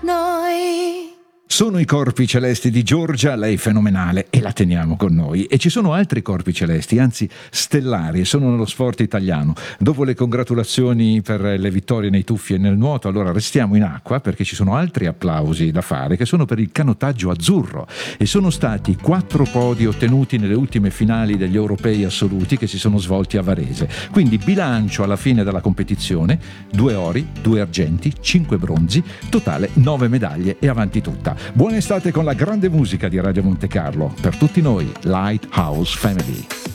noi. Sono i corpi celesti di Giorgia, lei fenomenale e la teniamo con noi. E ci sono altri corpi celesti, anzi stellari, e sono nello sport italiano. Dopo le congratulazioni per le vittorie nei tuffi e nel nuoto, allora restiamo in acqua perché ci sono altri applausi da fare che sono per il canottaggio azzurro e sono stati 4 podi ottenuti nelle ultime finali degli europei assoluti che si sono svolti a Varese. Quindi bilancio alla fine della competizione: 2 ori, 2 argenti, 5 bronzi, totale 9 medaglie e avanti tutta. Buona estate con la grande musica di Radio Monte Carlo. Per tutti noi, Lighthouse Family.